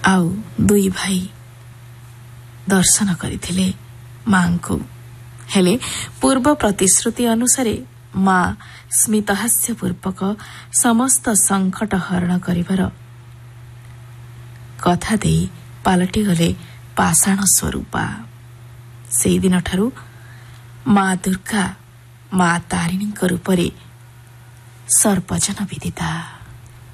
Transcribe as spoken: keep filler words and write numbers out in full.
ଆଉ ଦୁଇ ଭାଇ ଦର୍ଶନ କରିଥିଲେ ମାଙ୍କୁ। ହେଲେ ପୂର୍ବ ପ୍ରତିଶ୍ରୁତି ଅନୁସାରେ ମା ସ୍ମିତହାସ୍ୟପୂର୍ବକ ସମସ୍ତ ସଙ୍କଟ ହରଣ କରିବାର କଥା ଦେଇ ପାଲଟିଗଲେ ପାଷାଣ ସ୍ୱରୂପା। ସେହିଦିନଠାରୁ ମା ଦୁର୍ଗା ମା ତାରିଣୀଙ୍କ ରୂପରେ ସର୍ବଜନ ବିଦିତା।